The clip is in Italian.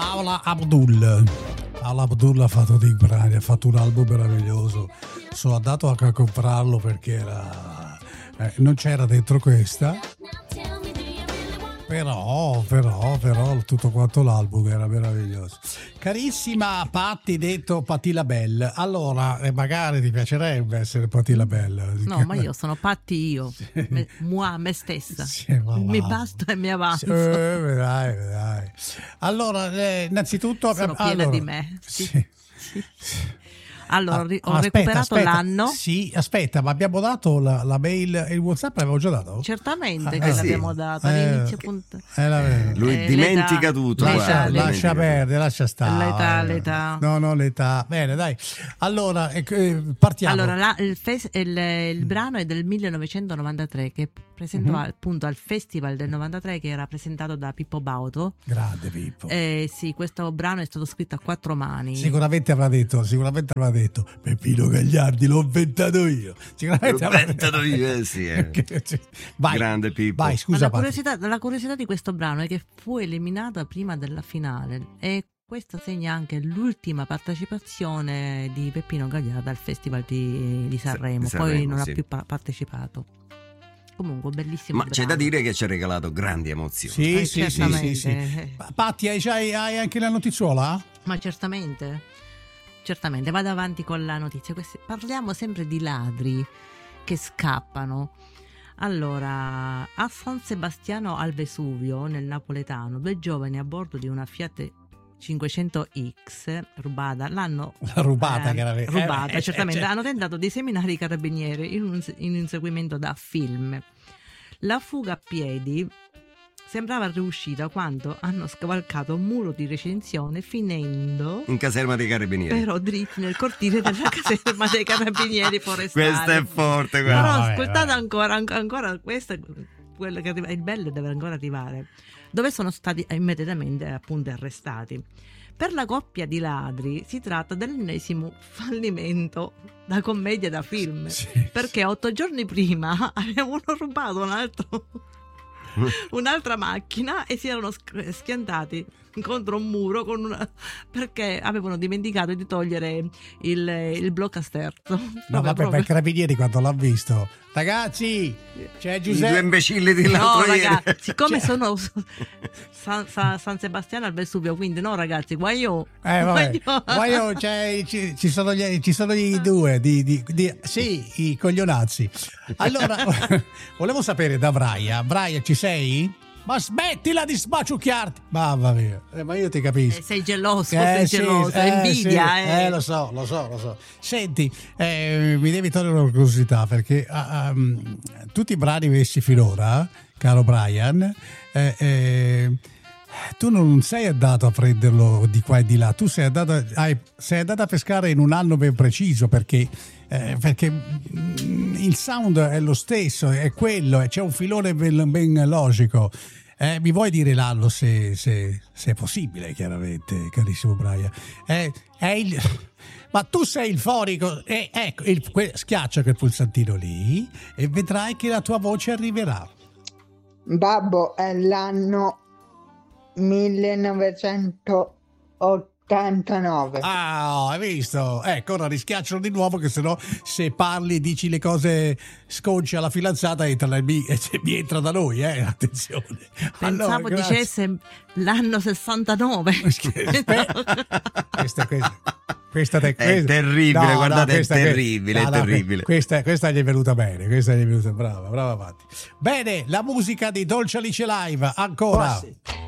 Paola Abdul. Paola Abdul ha fatto dei brani, ha fatto un album meraviglioso. Sono andato anche a comprarlo perché era non c'era dentro questa. Però tutto quanto l'album era meraviglioso. Carissima Patti, detto Patti LaBelle, allora magari ti piacerebbe essere Patti LaBelle. No, ma io sono Patti io, me stessa. Sì, mi basta e mi avanzo. Dai. Allora, innanzitutto sono piena di me. Sì. Allora, ho recuperato l'anno. Sì, aspetta, ma abbiamo dato la mail e il WhatsApp l'avevo già dato? Certamente che l'abbiamo dato all'inizio. Lui dimentica tutto. Lascia perdere, lascia stare. L'età. No, l'età. Bene, dai. Allora, partiamo. Allora, il brano è del 1993 che presentò appunto al Festival del 93 che era presentato da Pippo Baudo. Grande Pippo. Sì, questo brano è stato scritto a quattro mani. Sicuramente avrà detto Peppino Gagliardi, l'ho inventato io. Sicuramente l'ho inventato io, sì. Vai, grande Pippo. Vai, scusa. La curiosità di questo brano è che fu eliminata prima della finale e questo segna anche l'ultima partecipazione di Peppino Gagliardi al Festival di Sanremo. Poi non ha più partecipato. Comunque bellissimo ma brano. C'è da dire che ci ha regalato grandi emozioni. Sì. Patti, hai anche la notiziola? Ma certamente, vado avanti con la notizia. Parliamo sempre di ladri che scappano. Allora, a San Sebastiano al Vesuvio, nel napoletano, due giovani a bordo di una Fiat 500X rubata, certamente, hanno tentato di seminare i carabinieri in un inseguimento da film. La fuga a piedi sembrava riuscita quando hanno scavalcato un muro di recinzione finendo in caserma dei carabinieri, però dritti nel cortile della caserma dei carabinieri forestali. Questo è forte, però ascoltate ancora questo, quello che arriva, il bello deve ancora arrivare, dove sono stati immediatamente appunto arrestati. Per la coppia di ladri si tratta dell'ennesimo fallimento da commedia da film, perché 8 giorni prima avevano rubato un'altra macchina e si erano schiantati contro un muro perché avevano dimenticato di togliere il blocco sterzo. No, vabbè, per i carabinieri quando l'ha visto, ragazzi, c'è Giuseppe, i due imbecilli di l'altro ieri. Siccome sono San Sebastiano al Vesuvio, quindi no ragazzi, guaio, ci sono i due i coglionazzi. Allora volevo sapere da Braia, ci sei? Ma smettila di sbaciucchiarti, mamma mia, ma io ti capisco. Sei geloso, invidia. Lo so. Senti, mi devi togliere una curiosità, perché tutti i brani messi finora, caro Brian, tu non sei andato a prenderlo di qua e di là, tu sei andato a pescare in un anno ben preciso, perché il sound è lo stesso, è quello, c'è un filone ben logico. Mi vuoi dire l'anno se è possibile, chiaramente, carissimo Brian? Ma tu sei il forico, ecco, schiaccia quel pulsantino lì e vedrai che la tua voce arriverà. Babbo, è l'anno 1989. Hai visto? Ecco, ora rischiaccialo di nuovo, che sennò se parli e dici le cose sconce alla fidanzata mi entra da noi, attenzione. Pensavo dicesse l'anno 69. Questa è terribile, guardate, è terribile. Questa gli è venuta bene, brava, avanti. Bene, la musica di Dolce Alice Live, ancora.